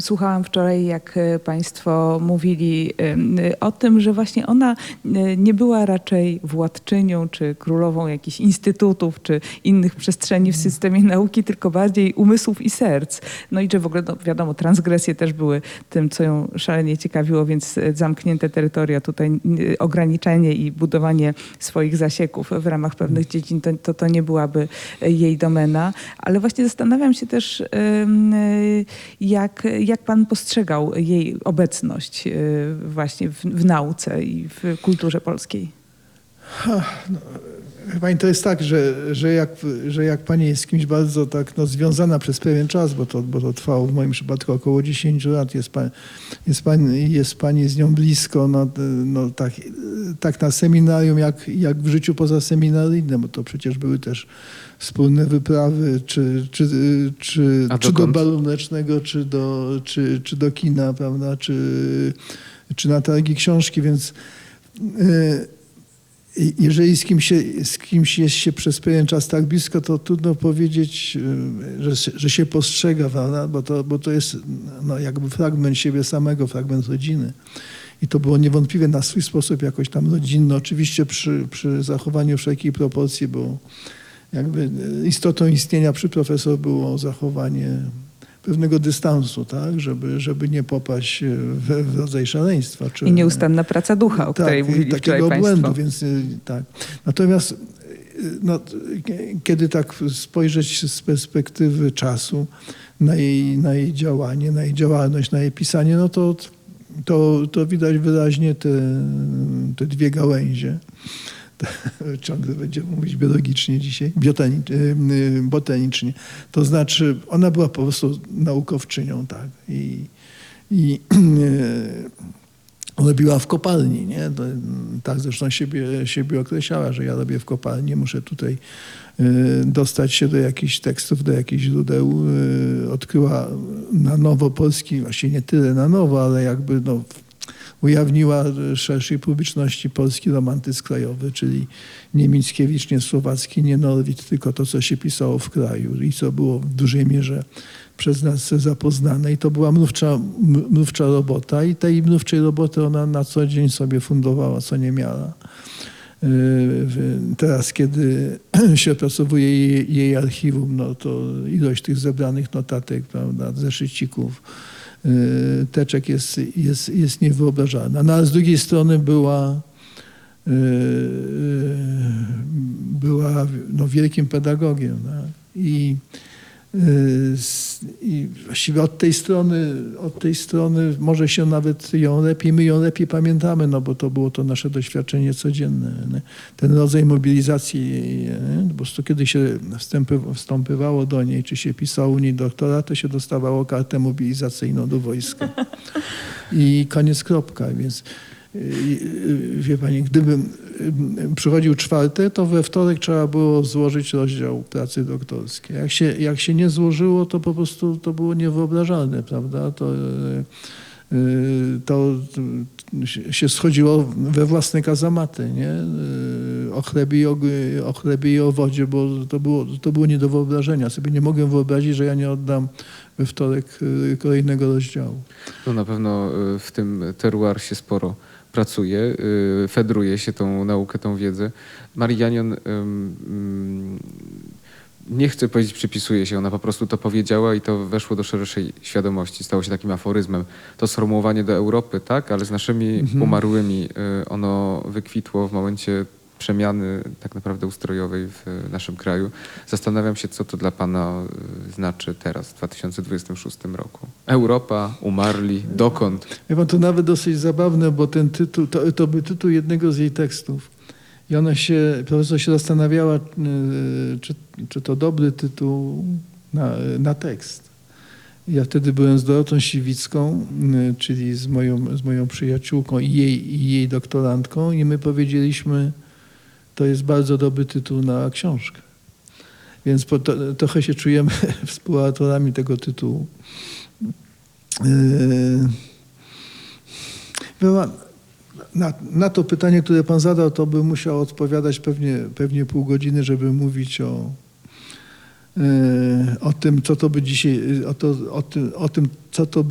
Słuchałam wczoraj, jak państwo mówili o tym, że właśnie ona nie była raczej władczynią czy królową jakichś instytutów czy innych przestrzeni w systemie nauki, tylko bardziej umysłów i serc. No i że w ogóle, no wiadomo, transgresje też były tym, co ją szalenie ciekawiło, więc zamknięte terytoria, tutaj ograniczenie i budowanie swoich zasieków w ramach pewnych dziedzin, to nie byłaby jej domena. Ale właśnie zastanawiam się też, jak pan postrzegał jej obecność właśnie w nauce i w kulturze polskiej? Pani, to jest tak, że jak pani jest z kimś bardzo tak związana przez pewien czas, bo to trwało w moim przypadku około 10 lat, jest pani z nią blisko, tak na seminarium, jak w życiu pozaseminaryjnym, bo to przecież były też wspólne wyprawy, czy do baru mlecznego, czy do kina, prawda, czy na targi książki, więc jeżeli z kimś jest się przez pewien czas tak blisko, to trudno powiedzieć, że się postrzega, prawda? Bo to jest jakby fragment siebie samego, fragment rodziny. I to było niewątpliwie na swój sposób jakoś tam rodzinne, oczywiście przy zachowaniu wszelkiej proporcji, bo jakby istotą istnienia przy profesor było zachowanie pewnego dystansu, tak, żeby nie popaść w rodzaj szaleństwa. I nieustanna praca ducha, o której mówili wczoraj państwo. Błędu, więc tak. Natomiast kiedy tak spojrzeć z perspektywy czasu na jej działanie, na jej działalność, na jej pisanie, no to widać wyraźnie te dwie gałęzie. Ciągle będziemy mówić biologicznie dzisiaj, botanicznie. To znaczy, ona była po prostu naukowczynią, tak. I robiła w kopalni, nie? Tak zresztą siebie określała, że ja robię w kopalni, muszę tutaj dostać się do jakichś tekstów, do jakichś źródeł. Odkryła na nowo polski, właściwie nie tyle na nowo, ale jakby ujawniła szerszej publiczności polski romantyzm krajowy, czyli nie Mickiewicz, nie Słowacki, nie Norwid, tylko to, co się pisało w kraju i co było w dużej mierze przez nas zapoznane. I to była mrówcza robota i tej mrówczej roboty ona na co dzień sobie fundowała, co nie miała. Teraz, kiedy się opracowuje jej archiwum, no to ilość tych zebranych notatek, prawda, zeszycików, teczek jest niewyobrażalna. No, ale z drugiej strony była wielkim pedagogiem. Tak? I właściwie od tej strony może się nawet my ją lepiej pamiętamy, no bo to było to nasze doświadczenie codzienne. Nie? Ten rodzaj mobilizacji, po prostu kiedy się wstępywało do niej, czy się pisało u niej doktora, to się dostawało kartę mobilizacyjną do wojska. I koniec, kropka. Więc wie pani, gdybym przychodził czwarty, to we wtorek trzeba było złożyć rozdział pracy doktorskiej. Jak się nie złożyło, to po prostu to było niewyobrażalne, prawda? To się schodziło we własne kazamaty, nie? O chlebie i o wodzie, bo to było nie do wyobrażenia. Sobie nie mogę wyobrazić, że ja nie oddam we wtorek kolejnego rozdziału. No na pewno w tym terroir się sporo pracuje, fedruje się tą naukę, tą wiedzę. Marii Janion, nie chcę powiedzieć przypisuje się, ona po prostu to powiedziała i to weszło do szerszej świadomości, stało się takim aforyzmem. To sformułowanie do Europy, tak, ale z naszymi umarłymi ono wykwitło w momencie przemiany tak naprawdę ustrojowej w naszym kraju. Zastanawiam się, co to dla pana znaczy teraz, w 2026 roku. Europa, umarli, dokąd? Ja mam to nawet dosyć zabawne, bo ten tytuł, to był tytuł jednego z jej tekstów. I profesor się zastanawiała, czy to dobry tytuł na tekst. Ja wtedy byłem z Dorotą Siwicką, czyli z moją przyjaciółką i jej doktorantką i my powiedzieliśmy, to jest bardzo dobry tytuł na książkę. Więc trochę się czujemy współautorami tego tytułu. Na to pytanie, które pan zadał, to bym musiał odpowiadać pewnie pół godziny, żeby mówić o tym, co to by dzisiaj, o tym, co to by